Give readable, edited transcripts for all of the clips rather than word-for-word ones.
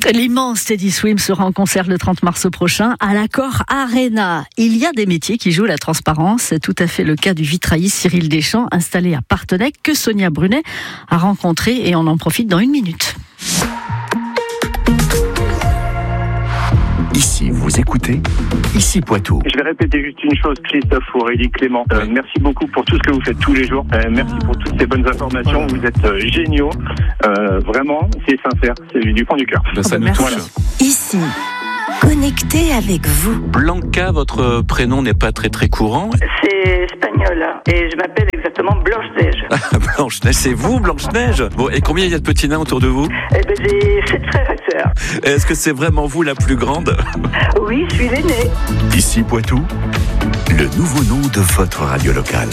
L'immense Teddy Swims sera en concert le 30 mars prochain à l'Accor Arena. Il y a des métiers qui jouent la transparence. C'est tout à fait le cas du vitrailliste Cyril Deschamps, installé à Parthenay, que Sonia Brunet a rencontré, et on en profite dans 1 minute. Ici, vous écoutez Ici Poitou. Je vais répéter juste une chose, Christophe, Aurélie, Clément. Merci beaucoup pour tout ce que vous faites tous les jours. Merci pour toutes ces bonnes informations. Vous êtes géniaux. Vraiment, c'est sincère. C'est du fond du cœur. Ça nous touche. Ici, connecté avec vous. Blanca, votre prénom n'est pas très courant. C'est espagnol et je m'appelle exactement Blanche-Neige. Blanche-Neige, c'est vous, Blanche-Neige? Bon, et combien il y a de petits nains autour de vous? J'ai 7 frères et sœurs. Est-ce que c'est vraiment vous la plus grande? Oui, je suis l'aînée. Ici Poitou, le nouveau nom de votre radio locale.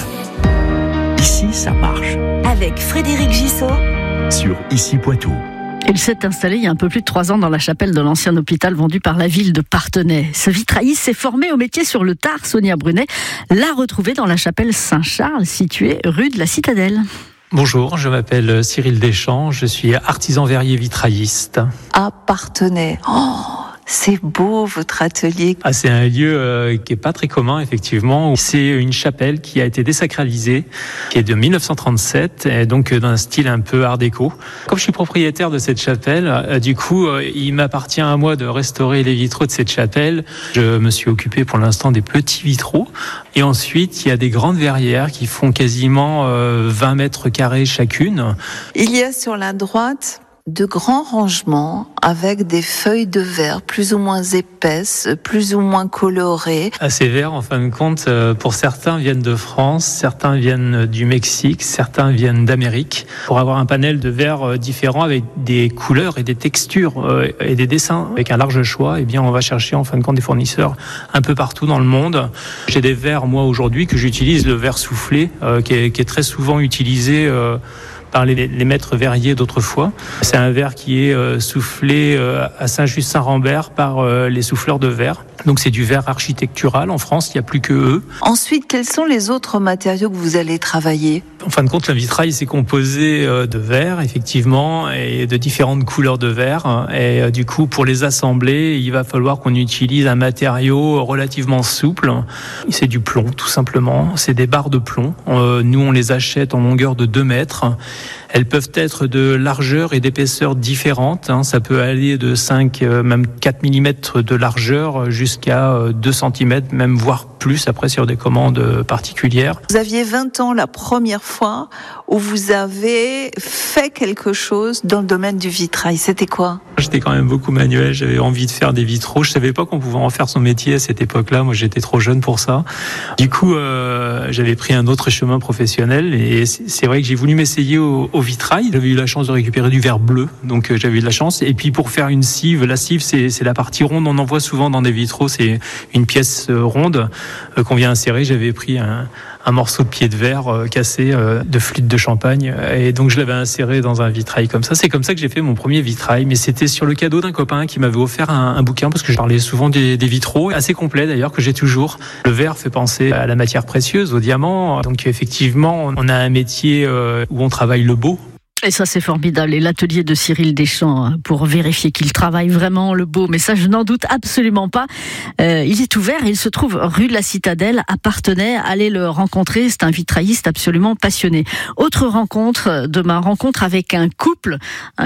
Ici, ça marche. Avec Frédéric Gissot. Sur Ici Poitou. Il s'est installé il y a un peu plus de 3 ans dans la chapelle de l'ancien hôpital vendu par la ville de Parthenay. Ce vitrailliste s'est formé au métier sur le tard. Sonia Brunet l'a retrouvé dans la chapelle Saint-Charles, située rue de la Citadelle. Bonjour, je m'appelle Cyril Deschamps, je suis artisan verrier vitrailliste. À Parthenay. Oh, c'est beau votre atelier. C'est un lieu qui est pas très commun, effectivement. C'est une chapelle qui a été désacralisée, qui est de 1937, et donc d'un style un peu art déco. Comme je suis propriétaire de cette chapelle, du coup, il m'appartient à moi de restaurer les vitraux de cette chapelle. Je me suis occupé pour l'instant des petits vitraux. Et ensuite, il y a des grandes verrières qui font quasiment 20 mètres carrés chacune. Il y a sur la droite de grands rangements avec des feuilles de verre plus ou moins épaisses, plus ou moins colorées. Ces verres, en fin de compte, pour certains viennent de France, certains viennent du Mexique, certains viennent d'Amérique. Pour avoir un panel de verres différents avec des couleurs et des textures et des dessins avec un large choix, eh bien, on va chercher en fin de compte des fournisseurs un peu partout dans le monde. J'ai des verres, moi, aujourd'hui, que j'utilise, le verre soufflé, qui est très souvent utilisé par les maîtres verriers d'autrefois. C'est un verre qui est soufflé à Saint-Just-Saint-Rambert par les souffleurs de verre. Donc c'est du verre architectural. En France, il n'y a plus que eux. Ensuite, quels sont les autres matériaux que vous allez travailler? En fin de compte, le vitrail, c'est composé de verre, effectivement, et de différentes couleurs de verre. Et du coup, pour les assembler, il va falloir qu'on utilise un matériau relativement souple. C'est du plomb, tout simplement. C'est des barres de plomb. Nous, on les achète en longueur de 2 mètres. Elles peuvent être de largeur et d'épaisseur différentes. Ça peut aller de 5, même 4 mm de largeur jusqu'à 2 cm, même voire plus, après sur des commandes particulières. Vous aviez 20 ans la première fois où vous avez fait quelque chose dans le domaine du vitrail. C'était quoi? J'étais quand même beaucoup manuel, j'avais envie de faire des vitraux. Je savais pas qu'on pouvait en faire son métier à cette époque-là. Moi, j'étais trop jeune pour ça. Du coup, j'avais pris un autre chemin professionnel et c'est vrai que j'ai voulu m'essayer au vitrail. J'avais eu la chance de récupérer du verre bleu, donc j'avais eu de la chance. Et puis pour faire une cive, la cive, c'est la partie ronde. On en voit souvent dans des vitraux. C'est une pièce ronde qu'on vient insérer. J'avais pris un morceau de pied de verre cassé de flûte de champagne et donc je l'avais inséré dans un vitrail comme ça. C'est comme ça que j'ai fait mon premier vitrail, mais c'était sur le cadeau d'un copain qui m'avait offert un bouquin parce que je parlais souvent des vitraux, assez complet d'ailleurs, que j'ai toujours. Le verre fait penser à la matière précieuse, au diamant, donc effectivement on a un métier où on travaille le beau. Et ça, c'est formidable. Et l'atelier de Cyril Deschamps, pour vérifier qu'il travaille vraiment le beau, mais ça, je n'en doute absolument pas. Il est ouvert, il se trouve rue de la Citadelle, à Parthenay. Allez le rencontrer, c'est un vitrailliste absolument passionné. Autre rencontre, demain, rencontre avec un couple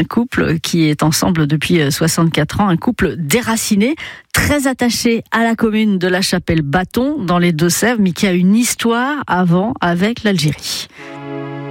qui est ensemble depuis 64 ans, un couple déraciné, très attaché à la commune de la Chapelle-Bâton, dans les Deux-Sèvres, mais qui a une histoire avant avec l'Algérie.